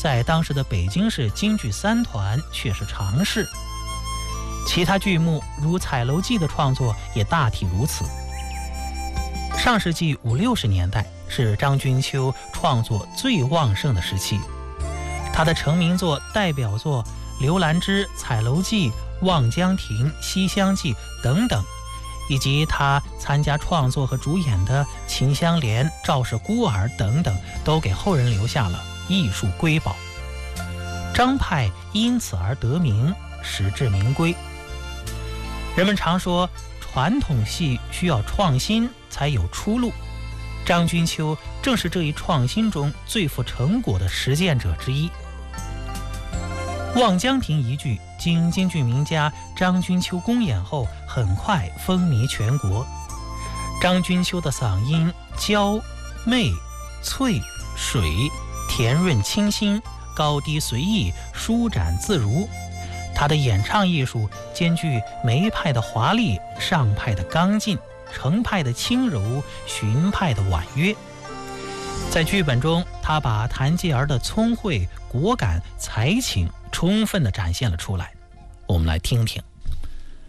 在当时的北京市京剧三团却是常事。其他剧目如《彩楼记》的创作也大体如此。上世纪50、60年代是张君秋创作最旺盛的时期，他的成名作、代表作《刘兰芝》《彩楼记》《望江亭》《西厢记》等等，以及他参加创作和主演的《秦香莲》《赵氏孤儿》等等，都给后人留下了艺术瑰宝。张派因此而得名，实至名归。人们常说传统戏需要创新才有出路，张君秋正是这一创新中最富成果的实践者之一。《望江亭》一剧经京剧名家张君秋公演后，很快风靡全国。张君秋的嗓音娇、媚、脆、水，甜润清新，高低随意，舒展自如。他的演唱艺术兼具梅派的华丽、上派的刚劲、程派的轻柔、荀派的婉约。在剧本中，他把谭继儿的聪慧、果敢、才情充分地展现了出来。我们来听听。